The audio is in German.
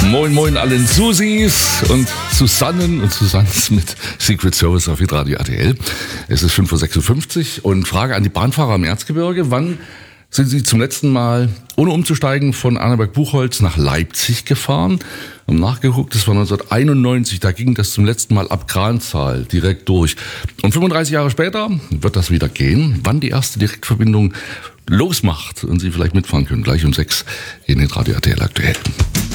Moin, moin allen Susis und Susannen und Susans mit Secret Service auf Hitradio RTL. Es ist 5.56 Uhr und Frage an die Bahnfahrer im Erzgebirge. Wann sind Sie zum letzten Mal, ohne umzusteigen, von Annaberg-Buchholz nach Leipzig gefahren? Haben nachgeguckt, das war 1991, da ging das zum letzten Mal ab Kranzahl direkt durch. Und 35 Jahre später wird das wieder gehen. Wann die erste Direktverbindung losmacht und Sie vielleicht mitfahren können, gleich um 6 in Hitradio RTL aktuell.